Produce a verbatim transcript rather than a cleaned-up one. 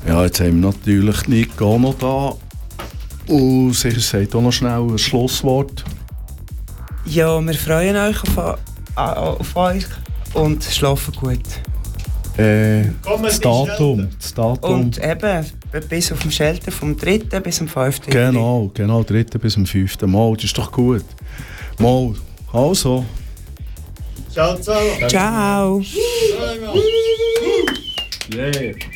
Ja, jetzt haben wir natürlich Nico noch da. Und sicher sagt auch noch schnell ein Schlusswort. Ja, wir freuen euch auf, auf euch und schlafen gut. Äh, das Datum, das Datum. Und eben, bis auf den Shelter vom dritten bis zum fünften Genau, genau, dritten bis zum fünften Mal, das ist doch gut. Mal, also. Ciao zusammen. Ciao. Yeah.